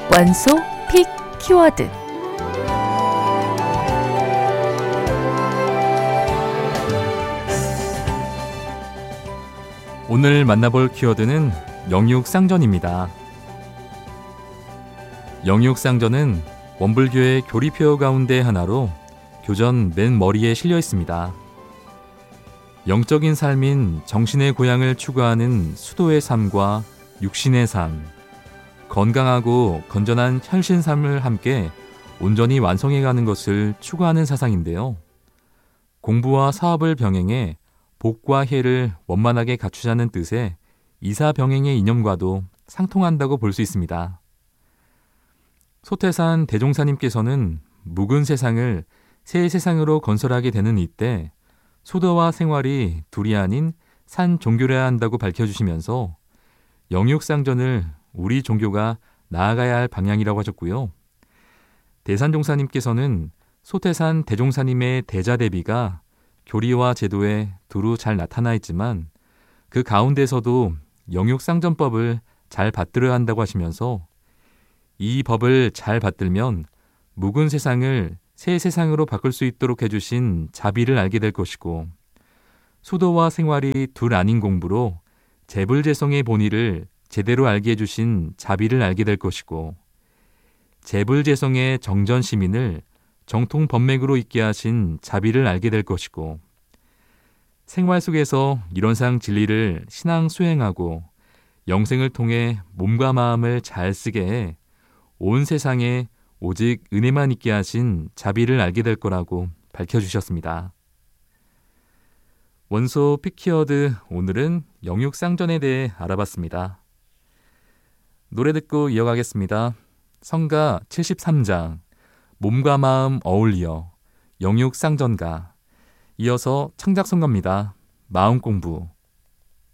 원소 픽 키워드. 오늘 만나볼 키워드는 영육상전입니다. 영육상전은 원불교의 교리표 가운데 하나로 교전 맨 머리에 실려 있습니다. 영적인 삶인 정신의 고향을 추구하는 수도의 삶과 육신의 삶, 건강하고 건전한 현신 삶을 함께 온전히 완성해가는 것을 추구하는 사상인데요. 공부와 사업을 병행해 복과 해를 원만하게 갖추자는 뜻의 이사병행의 이념과도 상통한다고 볼 수 있습니다. 소태산 대종사님께서는 묵은 세상을 새 세상으로 건설하게 되는 이때 소도와 생활이 둘이 아닌 산 종교래야 한다고 밝혀주시면서 영육상전을 우리 종교가 나아가야 할 방향이라고 하셨고요. 대산종사님께서는 소태산 대종사님의 대자대비가 교리와 제도에 두루 잘 나타나 있지만 그 가운데서도 영육상전법을 잘 받들어야 한다고 하시면서 이 법을 잘 받들면 묵은 세상을 새 세상으로 바꿀 수 있도록 해주신 자비를 알게 될 것이고 수도와 생활이 둘 아닌 공부로 재불재성의 본의를 제대로 알게 해주신 자비를 알게 될 것이고 재불재성의 정전 시민을 정통 법맥으로 있게 하신 자비를 알게 될 것이고 생활 속에서 이론상 진리를 신앙 수행하고 영생을 통해 몸과 마음을 잘 쓰게 해 온 세상에 오직 은혜만 있게 하신 자비를 알게 될 거라고 밝혀주셨습니다. 원소 픽키워드, 오늘은 영육상전에 대해 알아봤습니다. 노래 듣고 이어가겠습니다. 성가 73장 몸과 마음 어울려 영육상전가. 이어서 창작성가입니다. 마음공부.